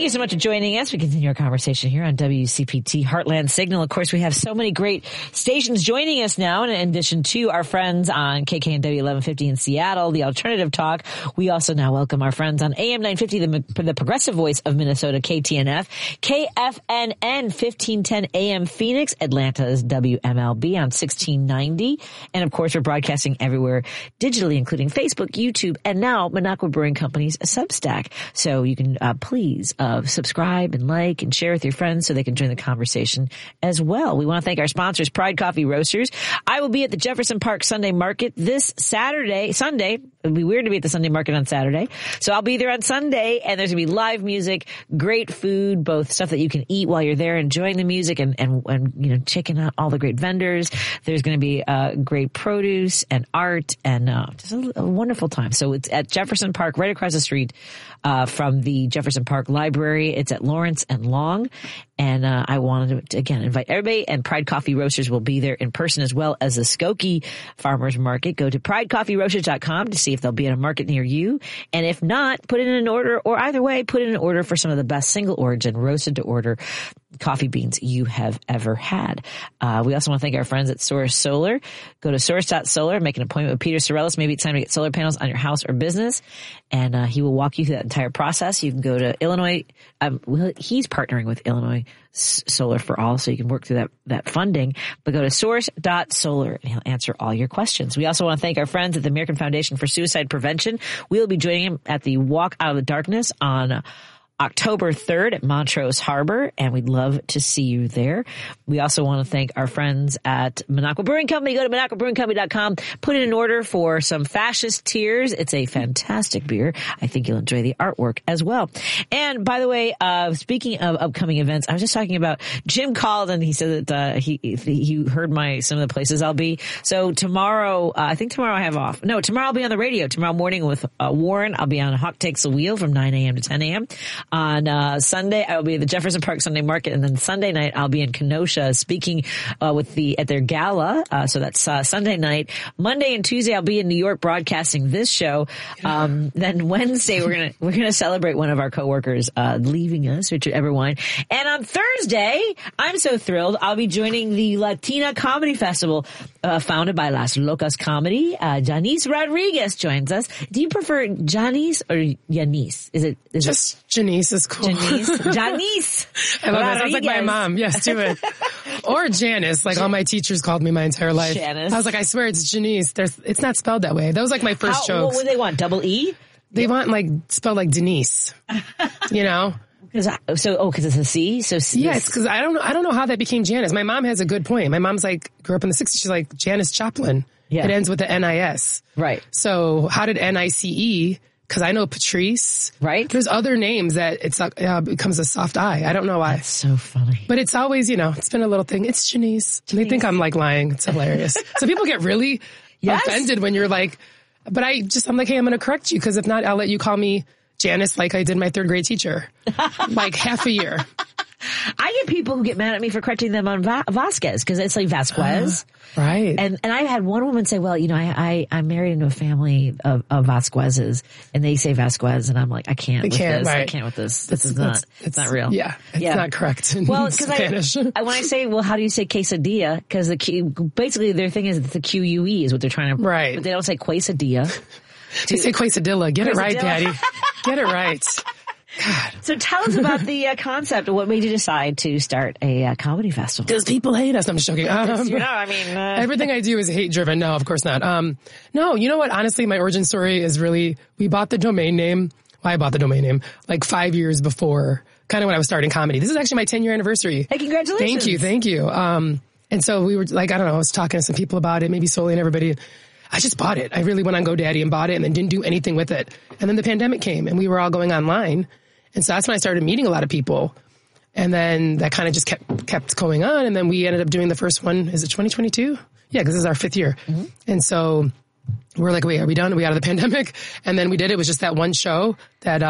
you so much for joining us. We continue our conversation here on WCPT Heartland Signal. Of course, we have so many great stations joining us now. In addition to our friends on KKNW 1150 in Seattle, the Alternative Talk, we also now welcome our friends on AM 950, the progressive voice of Minnesota, KTNF, KFNN 1510 AM Phoenix, Atlanta's WMLB on 1690. And of course, we're broadcasting everywhere digitally, including Facebook, YouTube, and now Minocqua Brewing Company's Substack. So you can please subscribe and like and share with your friends so they can join the conversation as well. We want to thank our sponsors, Pride Coffee Roasters. I will be at the Jefferson Park Sunday Market this Sunday. It would be weird to be at the Sunday Market on Saturday. So I'll be there on Sunday, and there's going to be live music, great food, both stuff that you can eat while you're there, enjoying the music and you know, checking out all the great vendors. There's going to be great produce and art and just a wonderful time. So it's at Jefferson Park, right across the street from the Jefferson Park Library. It's at Lawrence and Long. And I wanted to, again, invite everybody. And Pride Coffee Roasters will be there in person, as well as the Skokie Farmers Market. Go to pridecoffeeroasters.com to see if they'll be at a market near you. And if not, put in an order, or either way, put in an order for some of the best single origin roasted to order coffee beans you have ever had. We also want to thank our friends at Source Solar. Go to source.solar, make an appointment with Peter Sorellis. Maybe it's time to get solar panels on your house or business. And he will walk you through that entire process. You can go to Illinois. He's partnering with Illinois Solar for All, so you can work through that funding. But go to source.solar, and he'll answer all your questions. We also want to thank our friends at the American Foundation for Suicide Prevention. We'll be joining him at the Walk Out of the Darkness on October 3rd at Montrose Harbor, and we'd love to see you there. We also want to thank our friends at Minocqua Brewing Company. Go to MinocquaBrewingCompany.com. Put in an order for some Fascist Tears. It's a fantastic beer. I think you'll enjoy the artwork as well. And by the way, speaking of upcoming events, I was just talking about Jim called and he said that he heard some of the places I'll be. So tomorrow, I think tomorrow I have off. No, tomorrow I'll be on the radio. Tomorrow morning with Warren, I'll be on Hawk Takes a Wheel from 9 a.m. to 10 a.m. On Sunday, I will be at the Jefferson Park Sunday Market, and then Sunday night I'll be in Kenosha speaking at their gala. So that's Sunday night. Monday and Tuesday I'll be in New York broadcasting this show. Then Wednesday we're gonna celebrate one of our coworkers leaving us, Richard Everwine. And on Thursday, I'm so thrilled, I'll be joining the Latina Comedy Festival founded by Las Locas Comedy. Janice Rodriguez joins us. Do you prefer Janice or Janice? Is it just Janice is cool. Janice. I love it. Sounds like my mom. Yes, do it. Or Janice. Like all my teachers called me my entire life. Janice. I was like, I swear it's Janice. It's not spelled that way. That was like my first joke. What would they want? Double E? They want like spelled like Denise. You know? Because it's a C? So yes, because I don't know how that became Janice. My mom has a good point. My mom's like, grew up in the 60s. She's like, Janice Joplin. Yeah. It ends with the NIS. Right. So how did NICE? Because I know Patrice. Right. There's other names that it becomes a soft I. I don't know why. That's so funny. But it's always, it's been a little thing. It's Janice. And they think I'm like lying. It's hilarious. So people get really offended when you're like, but I'm like, hey, I'm going to correct you. Because if not, I'll let you call me Janice like I did my third grade teacher. Like half a year. I get people who get mad at me for correcting them on Vasquez because it's like Vasquez. Right. And I had one woman say, well, I'm married into a family of Vasquezes and they say Vasquez and I'm like, I can't with this. Right. I can't with this. This is not, it's not real. Yeah. It's not correct in Spanish. When I say, well, how do you say quesadilla? Because basically their thing is the QUE is what they're trying to, right. But they don't say quesadilla. They say quesadilla. Get it right, Daddy. Get it right. God. So tell us about the concept. What made you decide to start a comedy festival? Because people hate us. I'm just joking. Everything I do is hate driven. No, of course not. No, you know what? Honestly, my origin story is really, we bought the domain name. Well, I bought the domain name like 5 years before, kind of when I was starting comedy. This is actually my 10-year anniversary. Hey, congratulations. Thank you. And so we were like, I don't know, I was talking to some people about it, maybe Soli and everybody. I just bought it. I really went on GoDaddy and bought it and then didn't do anything with it. And then the pandemic came and we were all going online. And so that's when I started meeting a lot of people. And then that kind of just kept going on. And then we ended up doing the first one. Is it 2022? Yeah, because this is our 5th year. Mm-hmm. And so we're like, wait, are we done? Are we out of the pandemic? And then we did. It was just that one show that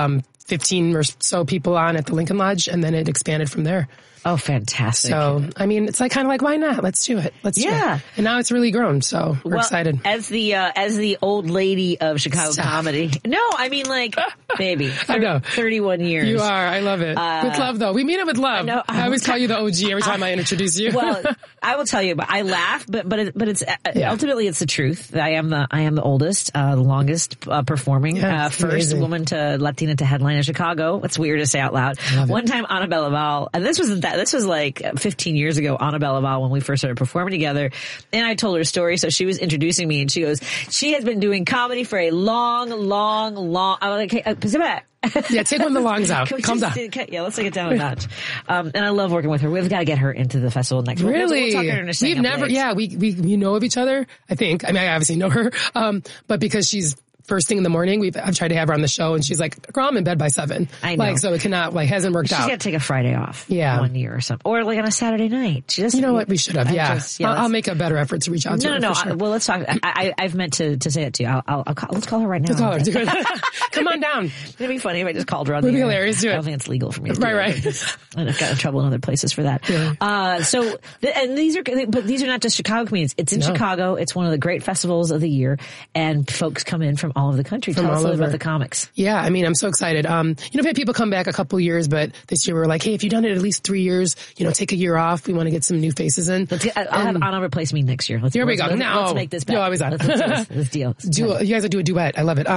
15 or so people on at the Lincoln Lodge, and then it expanded from there. Oh, fantastic. So, I mean, it's like kind of like, why not? Let's do it. Let's do it. And now it's really grown. So we're excited. As the old lady of Chicago comedy. No, I mean, like, baby. I know. 31 years. You are. I love it. With love, though. We mean it with love. I always call you the OG every time I introduce you. Well, I will tell you, but I laugh, but it's ultimately it's the truth. I am the oldest, the longest performing, first amazing. Woman to Latina to headline in Chicago. It's weird to say out loud. One time, Annabelle Laval, and this was like 15 years ago, Annabelle Laval, when we first started performing together. And I told her a story. So she was introducing me and she goes, she has been doing comedy for a long, I was like, hey, yeah, take one of the longs out. Calm down. Yeah, let's take it down a notch. And I love working with her. We've got to get her into the festival next week. Really? We'll talk to her in a second. We've never, we know of each other, I think. I mean, I obviously know her. But because she's first thing in the morning, I've tried to have her on the show, and she's like, girl, I'm in bed by 7. I know. Like, so it cannot, hasn't worked out. She's got to take a Friday off. Yeah. 1 year or something. Or like on a Saturday night. She doesn't. You know what? We should have. I'll make a better effort to reach out to her. No. Sure. Well, let's talk. I've meant to say it to you. Let's call her right now. Let's call her. Do it. Come on down. It'd be funny if I just called her on the air. It'd be hilarious. Do it. I don't think it's legal for me to do right. And I've got in trouble in other places for that. Yeah. And these are not just Chicago comedians. It's in Chicago. It's one of the great festivals of the year, and folks come in from all over the country. Tell us a little about the comics. Yeah, I mean, I'm so excited. We've had people come back a couple years, but this year we were like, hey, if you've done it at least 3 years, take a year off. We want to get some new faces in. I'll have Anna replace me next year. Here we go. Let's make this better. You're always on. Let's deal. You guys will do a duet. I love it.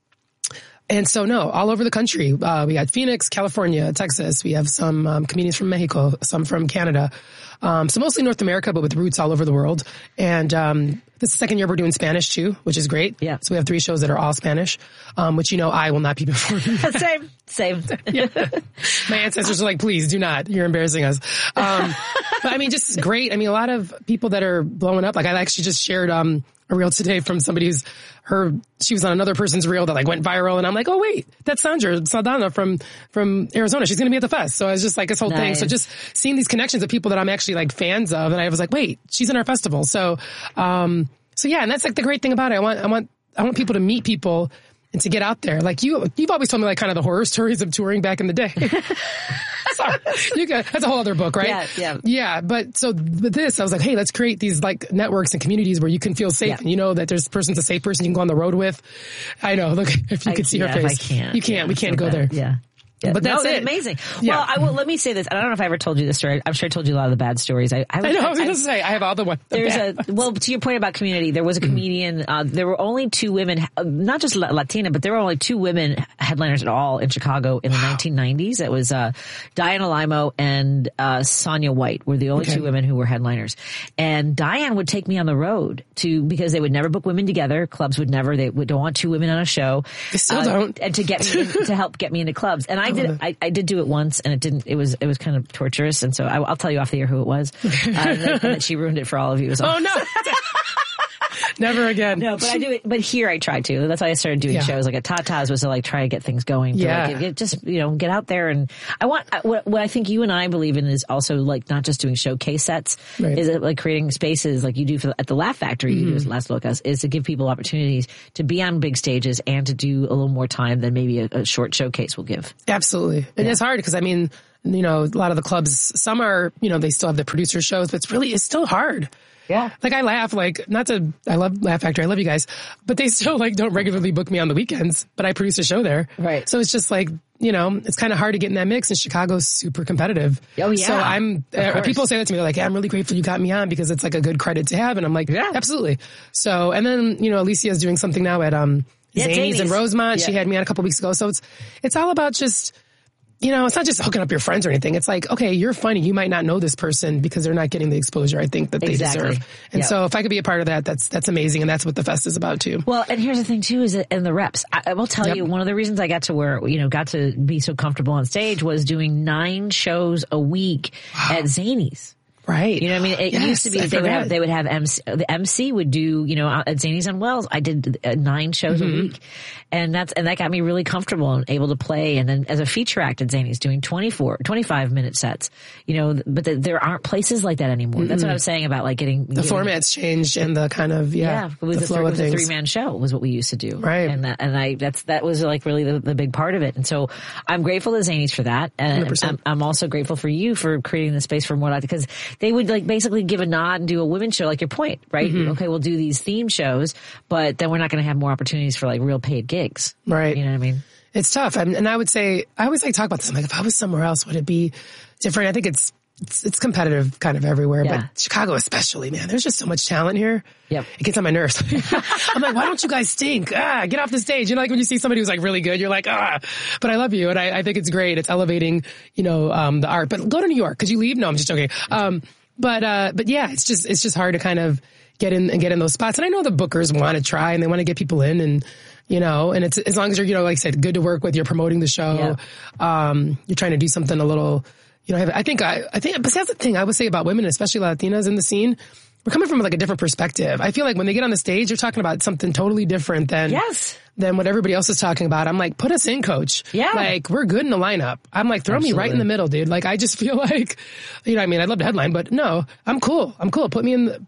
And so, all over the country. We got Phoenix, California, Texas. We have some comedians from Mexico, some from Canada. So mostly North America, but with roots all over the world. And this is the second year we're doing Spanish too, which is great. Yeah. So we have 3 shows that are all Spanish, which I will not be performing. Same. Yeah. My ancestors are like, please do not. You're embarrassing us. But I mean, just great. I mean, a lot of people that are blowing up. Like I actually just shared a reel today from somebody she was on another person's reel that went viral, and I'm like, oh wait, that's Sandra Saldana from Arizona. She's going to be at the fest. So I was just like this whole thing. So just seeing these connections of people that I'm actually fans of, and I was like, wait, she's in our festival. So yeah, and that's the great thing about it. I want people to meet people and to get out there. You've always told me kind of the horror stories of touring back in the day. Sorry. That's a whole other book, right? Yeah. Yeah. But with this, I was like, hey, let's create these networks and communities where you can feel safe and that there's person's a safe person you can go on the road with. I know. Look, if you could see her face. I can't. You can't. We can't go there. Yeah. But that's amazing. Yeah. Well, let me say this. I don't know if I ever told you this story. I'm sure I told you a lot of the bad stories. I was going to say, I have all the ones. To your point about community, there was a comedian, there were only 2 women, not just Latina, but there were only 2 women headliners at all in Chicago in the 1990s. It was, Diana Limo and, Sonia White were the only 2 women who were headliners. And Diane would take me on the road because they would never book women together. Clubs would never, don't want 2 women on a show. They still don't. And to help get me into clubs. And I did do it once, and it was kind of torturous, and so I'll tell you off the air who it was. And that she ruined it for all of you. Oh no. Never again. No, but I do it. But here I try to. That's why I started doing shows at Tata's, was to try to get things going. Just get out there, and I want what I think you and I believe in is also not just doing showcase sets. Right. Is it creating spaces like you do at the Laugh Factory? You do as Las Locas, is to give people opportunities to be on big stages and to do a little more time than maybe a short showcase will give. Absolutely, and it's hard because a lot of the clubs, some are they still have the producer shows, but it's still hard. Yeah. I laugh, I love Laugh Factory. I love you guys, but they still don't regularly book me on the weekends, but I produce a show there. Right. So it's just it's kind of hard to get in that mix, and Chicago's super competitive. Oh yeah. So people say that to me. They're like, I'm really grateful you got me on because it's a good credit to have. And I'm like, yeah, absolutely. So, and then, Alicia is doing something now at, Zanies in Rosemont. Yeah. She had me on a couple weeks ago. So it's all about just, it's not just hooking up your friends or anything. It's like, okay, you're funny. You might not know this person because they're not getting the exposure I think that they deserve. And so if I could be a part of that, that's amazing. And that's what the fest is about too. Well, and here's the thing too, is in the reps. I will tell you, one of the reasons I got to got to be so comfortable on stage was doing 9 shows a week at Zanies. Right. You know what I mean? It used to be that they would have MC, the MC would do, at Zanies on Wells, I did 9 shows a week. And that got me really comfortable and able to play. And then as a feature act at Zanies doing 25 minute sets, but there aren't places like that anymore. That's what I was saying about like getting the formats changed and the kind of, it was the flow of things. A 3-man show was what we used to do. Right. And that was like really the big part of it. And so I'm grateful to Zanies for that. And 100%. I'm also grateful for you for creating the space for more, because they would like basically give a nod and do a women's show, like your point, right? Okay, we'll do these theme shows, but then we're not going to have more opportunities for like real paid gigs. Right. You know what I mean? It's tough. And I would say, I always talk about this. I'm like, if I was somewhere else, would it be different? I think it's competitive kind of everywhere, but Chicago especially, man, there's just so much talent here. Yep. It gets on my nerves. I'm like, why don't you guys stink? Get off the stage. Like when you see somebody who's like really good, you're like, but I love you. And I think it's great. It's elevating, the art, but go to New York. Could you leave? No, I'm just joking. But yeah, it's just hard to kind of get in those spots. And I know the bookers want to try and they want to get people in and it's as long as you're, like I said, good to work with, you're promoting the show. You're trying to do something a little, I think, but that's the thing I would say about women, especially Latinas in the scene. We're coming from like a different perspective. I feel like when they get on the stage, they're talking about something totally different than what everybody else is talking about. I'm like, put us in, coach. Yeah. Like, we're good in the lineup. I'm like, throw me right in the middle, dude. Like, I just feel like, I'd love to headline, but no, I'm cool. Put me in.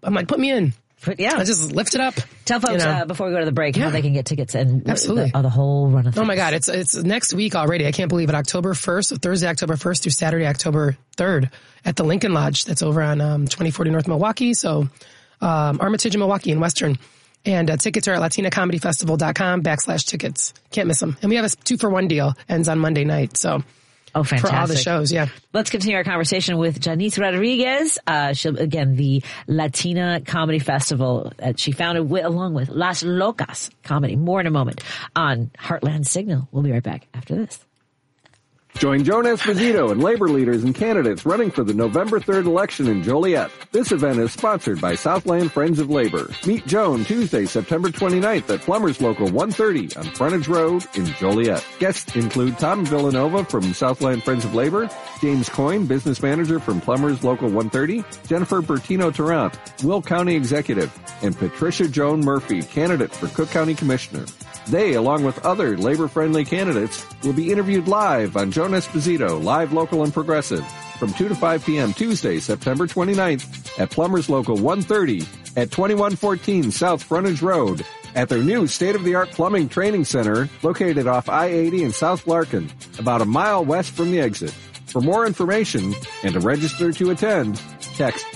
I just lift it up. Tell folks before we go to the break how they can get tickets and absolutely the whole run of things. Oh my God, it's next week already. I can't believe it. October 1st, so Thursday, October 1st through Saturday, October 3rd at the Lincoln Lodge. That's over on 2040 North Milwaukee. So Armitage and Milwaukee and Western. And tickets are at latinacomedyfestival.com/tickets. Can't miss them. And we have a 2-for-1 deal. Ends on Monday night. So. Oh, fantastic. For all the shows, yeah. Let's continue our conversation with Janice Rodriguez. She'll, again, the Latina Comedy Festival that she founded along with Las Locas Comedy. More in a moment on Heartland Signal. We'll be right back after this. Join Joan Esposito and labor leaders and candidates running for the November 3rd election in Joliet. This event is sponsored by Southland Friends of Labor. Meet Joan Tuesday, September 29th at Plumbers Local 130 on Frontage Road in Joliet. Guests include Tom Villanova from Southland Friends of Labor, James Coyne, business manager from Plumbers Local 130, Jennifer Bertino-Tarrant, Will County Executive, and Patricia Joan Murphy, candidate for Cook County Commissioner. They, along with other labor-friendly candidates, will be interviewed live on Joan Esposito, Live, Local, and Progressive from 2 to 5 p.m. Tuesday, September 29th at Plumbers Local 130 at 2114 South Frontage Road at their new state-of-the-art plumbing training center located off I-80 in South Larkin, about a mile west from the exit. For more information and to register to attend, text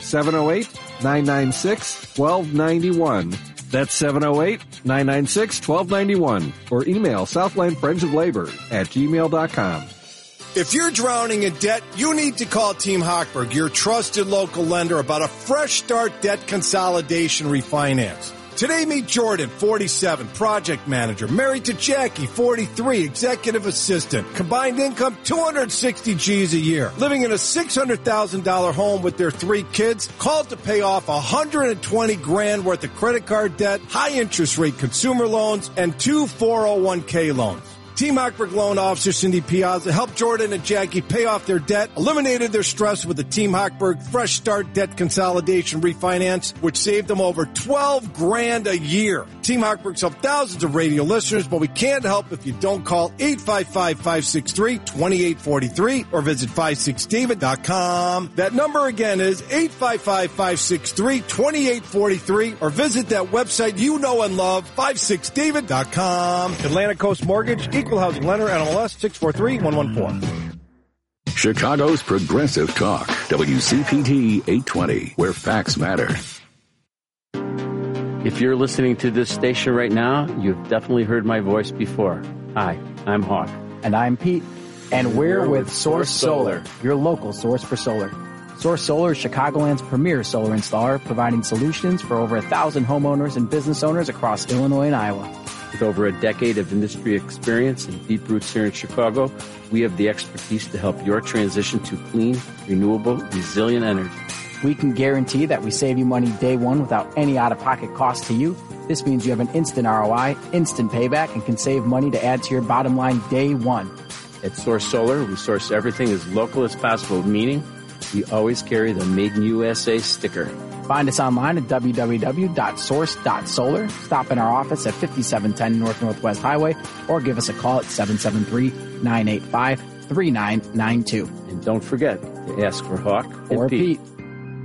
708-996-1291. That's 708-996-1291 or email southlandfriendsoflabor@gmail.com. If you're drowning in debt, you need to call Team Hochberg, your trusted local lender, about a fresh start debt consolidation refinance. Today, meet Jordan, 47, project manager, married to Jackie, 43, executive assistant, combined income 260 G's a year, living in a $600,000 home with their 3 kids, called to pay off $120,000 worth of credit card debt, high interest rate consumer loans, and 2 401k loans. Team Hochberg loan officer Cindy Piazza helped Jordan and Jackie pay off their debt, eliminated their stress with the Team Hochberg Fresh Start Debt Consolidation Refinance, which saved them over $12,000 a year. Team Hochberg's helped thousands of radio listeners, but we can't help if you don't call 855-563-2843 or visit 56david.com. That number again is 855-563-2843 or visit that website you know and love, 56david.com. Atlantic Coast Mortgage, Equal Housing Lender, NMLS 643114. Chicago's Progressive Talk, WCPT 820, where facts matter. If you're listening to this station right now, you've definitely heard my voice before. Hi, I'm Hawk. And I'm Pete. And we're with Source Solar, your local source for solar. Source Solar is Chicagoland's premier solar installer, providing solutions for over 1,000 homeowners and business owners across Illinois and Iowa. With over a decade of industry experience and deep roots here in Chicago, we have the expertise to help your transition to clean, renewable, resilient energy. We can guarantee that we save you money day one without any out-of-pocket cost to you. This means you have an instant ROI, instant payback, and can save money to add to your bottom line day one. At Source Solar, we source everything as local as possible, meaning We always carry the Made in USA sticker. Find us online at www.source.solar. Stop in our office at 5710 North Northwest Highway or give us a call at 773-985-3992. And don't forget to ask for Hawk Or and Pete. Pete.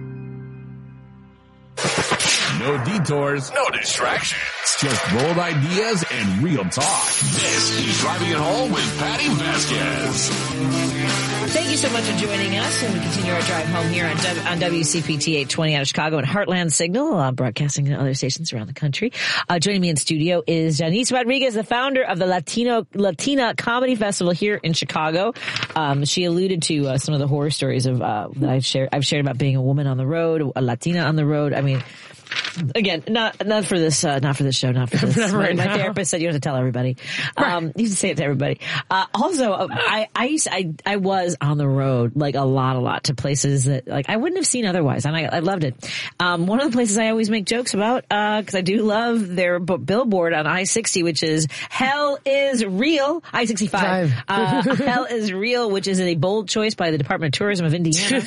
No detours, no distractions. Just bold ideas and real talk. This is Driving It Home with Patty Vasquez. Thank you so much for joining us, and we continue our drive home here on WCPT 820 out of Chicago and Heartland Signal, broadcasting in other stations around the country. Joining me in studio is Janice Rodriguez, the founder of the Latina Comedy Festival here in Chicago. She alluded to some of the horror stories of that I've shared about being a woman on the road, a Latina on the road. I mean, again, not for this show, not for this. My therapist said you have to tell everybody. You have to say it to everybody. Also, I was on the road like a lot to places that like I wouldn't have seen otherwise, and I loved it. One of the places I always make jokes about, because I do love their billboard on I-60, which is "Hell is Real." I-65. "Hell is Real," which is a bold choice by the Department of Tourism of Indiana.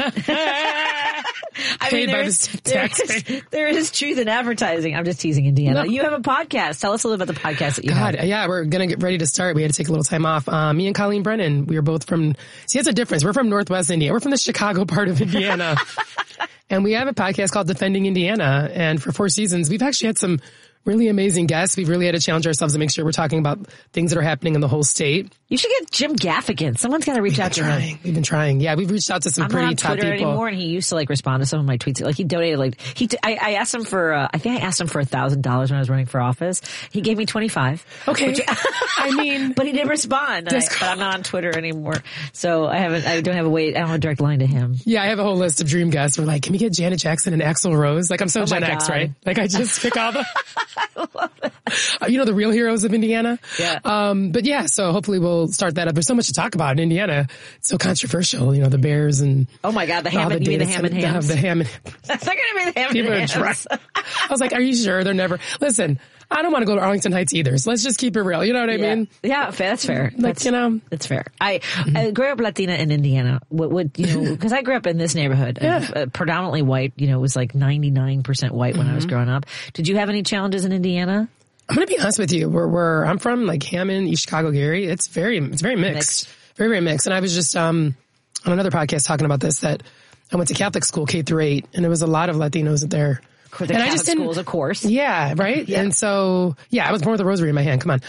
I mean, there is truth in advertising. I'm just teasing, Indiana. No. You have a podcast. Tell us a little about the podcast that you have. Yeah, we're going to get ready to start. We had to take a little time off. Me and Colleen Brennan, we are both from, see, that's a difference. We're from Northwest Indiana. We're from the Chicago part of Indiana. And we have a podcast called Defending Indiana. And for 4 seasons, we've actually had some really amazing guests. We've really had to challenge ourselves to make sure we're talking about things that are happening in the whole state. You should get Jim Gaffigan. Someone's got to reach out to him. We've been trying. Yeah, we've reached out to some pretty top people. I'm not on Twitter anymore, and he used to like respond to some of my tweets. Like he donated I asked him for I think I asked him for $1,000 when I was running for office. He gave me $25. Okay. I mean, but he didn't respond. But I'm not on Twitter anymore, so I don't have a direct line to him. Yeah, I have a whole list of dream guests. We're like, can we get Janet Jackson and Axl Rose? Like I'm so Gen X, right? Like I just pick all the I love it. The real heroes of Indiana. Yeah. But yeah, so hopefully we'll start that up. There's so much to talk about in Indiana. It's so controversial, the Bears and. Oh my God, the ham and hams. The ham and That's not going to be the ham people and hams. I was like, are you sure? They're never. Listen, I don't want to go to Arlington Heights either. So let's just keep it real. You know what I mean? Yeah, that's fair. Like, That's fair. I grew up Latina in Indiana. Because I grew up in this neighborhood. Yeah. Predominantly white. It was like 99% white when I was growing up. Did you have any challenges in Indiana? I'm going to be honest with you. I'm from like Hammond, East Chicago, Gary. It's very mixed. Very, very mixed. And I was just, on another podcast talking about this, that I went to Catholic school, K through 8, and there was a lot of Latinos there. The Catholic schools, of course. Yeah, right? Yeah. And so, I was born with a rosary in my hand. Come on.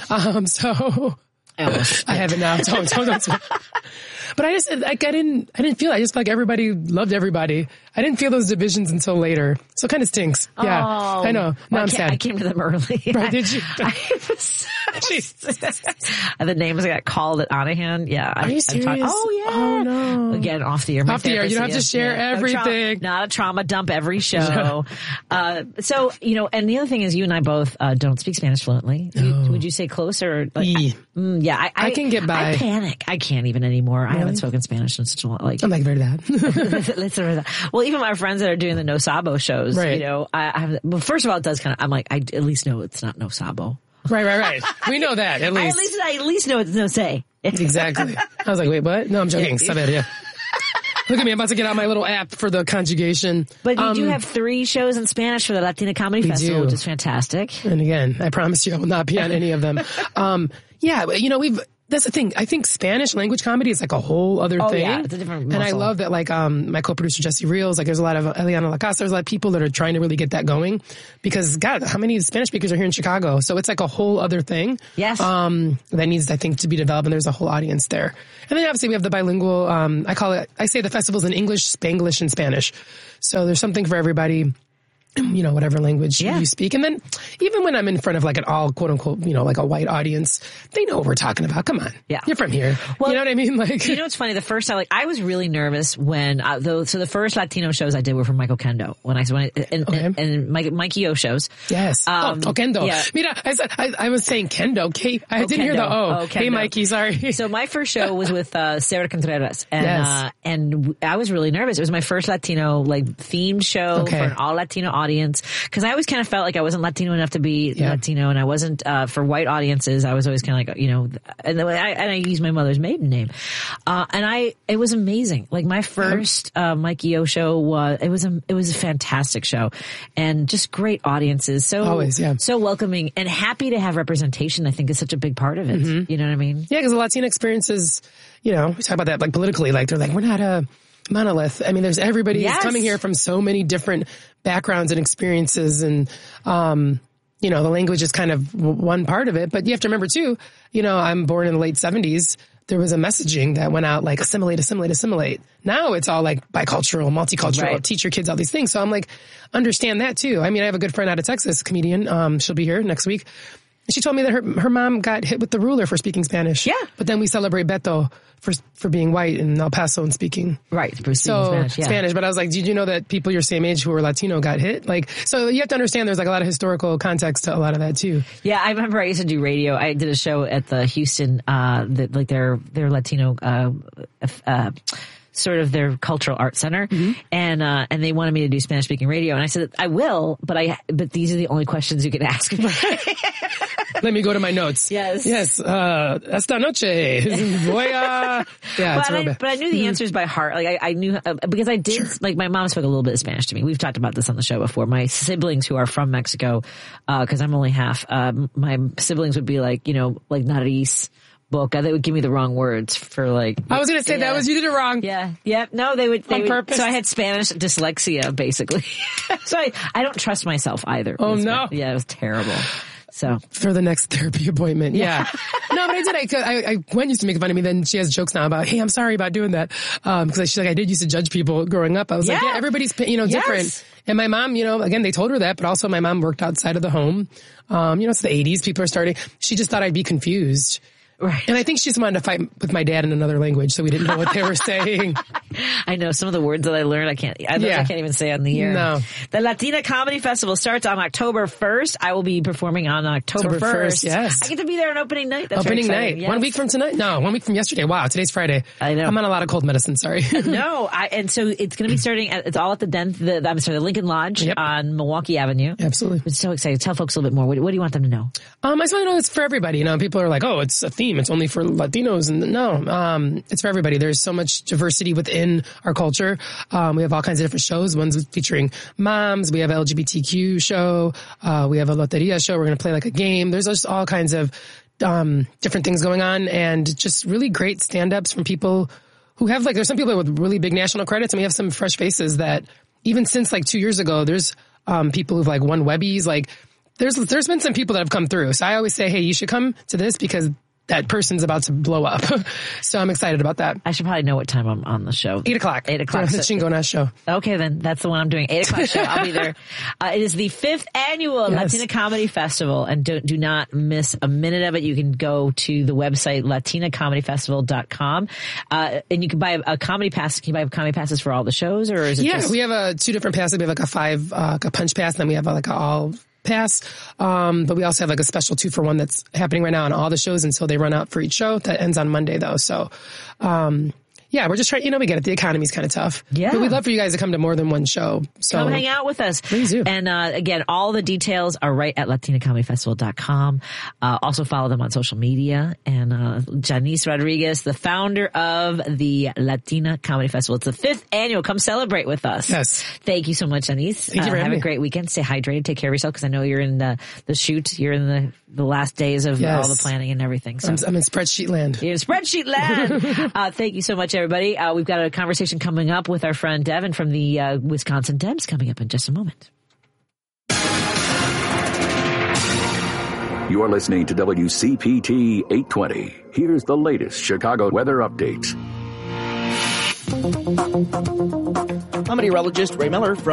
I have it now. Don't. But I just, like, I didn't feel it. I just felt like everybody loved everybody. I didn't feel those divisions until later. So it kind of stinks. Yeah. Oh, I know. No, I'm sad. I came to them early. Right, did you? The names got called at Onahan. Yeah. Are you serious? Oh, yeah. Oh, no. Again, off the air. Off the air. You don't have to share everything. Not a trauma dump every show. So, and the other thing is you and I both don't speak Spanish fluently. No. Would you say close or? Like, yeah. I can get by. I panic. I can't even anymore. Really? I haven't spoken Spanish in such a long time. I'm like very bad. Well, even my friends that are doing the No Sabo shows, right. Well, first of all, it does I'm like, I at least know it's not No Sabo. Right. We know that, at least. I at least know it's No Say. Exactly. I was like, wait, what? No, I'm joking. Stop it, yeah. Look at me, I'm about to get out my little app for the conjugation. But you do have 3 shows in Spanish for the Latina Comedy Festival, which is fantastic. And again, I promise you I will not be on any of them. That's the thing. I think Spanish language comedy is like a whole other thing. Yeah, it's a different muscle. And I love that, like, my co-producer Jesse Reels, like, there's a lot of Eliana Lacasa, there's a lot of people that are trying to really get that going because, God, how many Spanish speakers are here in Chicago? So it's like a whole other thing. Yes. That needs, I think, to be developed, and there's a whole audience there. And then obviously we have the bilingual, I say the festival's in English, Spanglish, and Spanish. So there's something for everybody. Whatever language you speak. And then even when I'm in front of like an all quote unquote, like a white audience, they know what we're talking about. Come on. Yeah. You're from here. Well, you know what I mean? Like, it's funny. The first time, I was really nervous when, so the first Latino shows I did were from Michael Kendo and Mikey O shows. Yes. Kendo. Yeah. Mira, I was saying Kendo. I didn't hear the O. Hey, Mikey, sorry. So my first show was with, Sarah Contreras and I was really nervous. It was my first Latino, themed show for an all Latino audience. Because I always kind of felt like I wasn't Latino enough to be Latino, and I wasn't for white audiences. I was always kind of like, and I use my mother's maiden name. it was amazing. Like my first Mikey O show it was a fantastic show, and just great audiences. So always, so welcoming and happy to have representation. I think is such a big part of it. Mm-hmm. You know what I mean? Yeah, because the Latino experience is, we talk about that like politically. Like they're like, we're not a monolith. I mean, there's everybody is coming here from so many different backgrounds and experiences, and the language is kind of one part of it. But you have to remember too, I'm born in the late 70s. There was a messaging that went out like assimilate, assimilate, assimilate. Now it's all like bicultural, multicultural, teach your kids all these things. So I'm like, understand that too. I mean, I have a good friend out of Texas, comedian. She'll be here next week. She told me that her mom got hit with the ruler for speaking Spanish. Yeah. But then we celebrate Beto for being white in El Paso and speaking. Right. For speaking Spanish. But I was like, did you know that people your same age who were Latino got hit? Like, so you have to understand there's like a lot of historical context to a lot of that too. Yeah. I remember I used to do radio. I did a show at the Houston, their Latino, sort of their cultural arts center. Mm-hmm. And they wanted me to do Spanish speaking radio. And I said, I will, but these are the only questions you can ask me. Let me go to my notes. Yes. Esta noche. Voy a... Yeah, but I knew the answers by heart. Like I knew, because I did, like my mom spoke a little bit of Spanish to me. We've talked about this on the show before. My siblings who are from Mexico, cause I'm only half, my siblings would be like, like Nariz, boca. They would give me the wrong words for like. I was going to say that was, you did it wrong. Yeah. Yeah. No, they would. On purpose. So I had Spanish dyslexia basically. So I don't trust myself either. Oh no. Yeah, it was terrible. So for the next therapy appointment. Yeah. No, but I did. Gwen used to make fun of me. Then she has jokes now about, hey, I'm sorry about doing that. Cause she's like, I did used to judge people growing up. I was like, yeah, everybody's, different. Yes. And my mom, again, they told her that, but also my mom worked outside of the home. It's the 80s. People are starting. She just thought I'd be confused. Right. And I think she just wanted to fight with my dad in another language, so we didn't know what they were saying. I know some of the words that I learned. I can't even say on the air. No. The Latina Comedy Festival starts on October 1st. I will be performing on October 1st. Yes. I get to be there on opening night. That's opening night. Yes. 1 week from tonight? No, 1 week from yesterday. Wow, today's Friday. I know. I'm on a lot of cold medicine, sorry. No, and so it's going to be starting it's all at the Lincoln Lodge on Milwaukee Avenue. Absolutely. I'm so excited. Tell folks a little bit more. What do you want them to know? I just want to know it's for everybody. People are like, oh, it's a theme. It's only for Latinos. And no, it's for everybody. There's so much diversity within our culture. We have all kinds of different shows. One's featuring moms. We have an LGBTQ show. We have a loteria show. We're going to play like a game. There's just all kinds of different things going on, and just really great stand-ups from people who have there's some people with really big national credits, and we have some fresh faces that even since 2 years ago, there's people who've won Webbies. There's been some people that have come through. So I always say, hey, you should come to this because that person's about to blow up. So I'm excited about that. I should probably know what time I'm on the show. 8 o'clock. 8 o'clock. The Chingo Nash show. Okay, then that's the one I'm doing. 8 o'clock show. I'll be there. It is the 5th annual Latina Comedy Festival, and do not miss a minute of it. You can go to the website latinacomedyfestival.com, and you can buy a comedy pass. Can you buy comedy passes for all the shows, or is it just... we have 2 different passes. We have a punch pass, and then we have a all pass. But we also have a special 2-for-1 that's happening right now on all the shows until they run out for each show. That ends on Monday though. So, we're just trying, we get it. The economy's kind of tough. Yeah. But we'd love for you guys to come to more than one show. So come hang out with us. Please do. And, again, all the details are right at latinacomedyfestival.com. Also follow them on social media. And, Janice Rodriguez, the founder of the Latina Comedy Festival. It's the 5th annual. Come celebrate with us. Yes. Thank you so much, Janice. Thank you for having me. Have a great weekend. Stay hydrated. Take care of yourself, because I know you're in the shoot. You're in the last days of all the planning and everything. So I'm in spreadsheet land. You're in spreadsheet land. Thank you so much, everybody. We've got a conversation coming up with our friend Devin from the Wisconsin Debs coming up in just a moment. You're listening to WCPT 820. Here's the latest Chicago weather update. Meteorologist Ray Miller from